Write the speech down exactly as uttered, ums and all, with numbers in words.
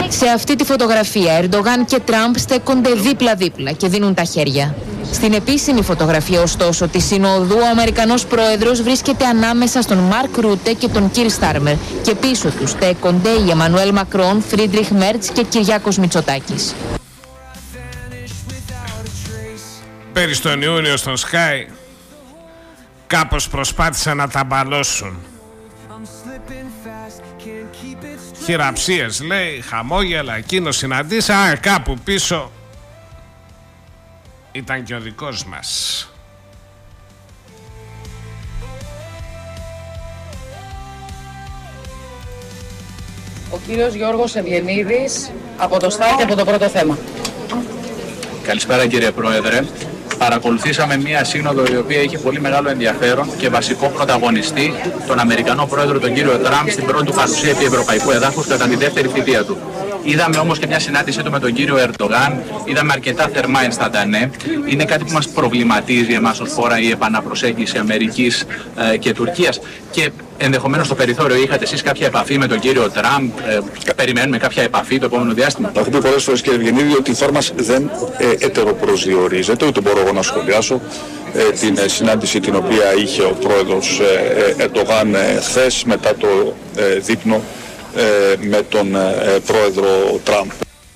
Σε αυτή τη φωτογραφία, Ερντογάν και Τραμπ στέκονται δίπλα-δίπλα και δίνουν τα χέρια. Στην επίσημη φωτογραφία, ωστόσο, της Συνόδου, ο Αμερικανός πρόεδρος βρίσκεται ανάμεσα στον Μαρκ Ρούτε και τον Κιρ Στάρμερ και πίσω τους στέκονται οι Εμμανουέλ Μακρόν, Φρίντριχ Μέρτς και Κυριάκος Μητσοτάκης. Πέρυσι τον Ιούνιο στον Sky κάπως προσπάθησαν να τα μπαλώσουν. Χειραψίες λέει, χαμόγελα, εκείνο συναντήσα, α, κάπου πίσω ήταν και ο δικός μας. Ο κύριος Γιώργος Ευγενίδης από το ΣΤΑ και από το Πρώτο Θέμα. Καλησπέρα κύριε Πρόεδρε. Παρακολουθήσαμε μία σύνοδο η οποία είχε πολύ μεγάλο ενδιαφέρον και βασικό πρωταγωνιστή τον Αμερικανό Πρόεδρο τον κύριο Τραμπ στην πρώτη του παρουσία επί ευρωπαϊκού εδάφους κατά τη δεύτερη θητεία του. Είδαμε όμως και μια συνάντησή του με τον κύριο Ερντογάν, είδαμε αρκετά θερμά ενσταντανέ. Είναι κάτι που μας προβληματίζει εμάς ως χώρα η επαναπροσέγγιση Αμερικής ε, και Τουρκίας. Και ενδεχομένως στο περιθώριο είχατε εσείς κάποια επαφή με τον κύριο Τραμπ, ε, περιμένουμε κάποια επαφή το επόμενο διάστημα. Θα έχω πει πολλές φορές κύριε Ευγενίδη ότι η χώρα μας δεν ε, ετεροπροσδιορίζεται, ούτε μπορώ εγώ να σχολιάσω ε, την ε, συνάντηση την οποία είχε ο πρόεδρος ε, ε, Ερντογάν ε, χθες μετά το ε, δείπνο με τον πρόεδρο Τραμπ.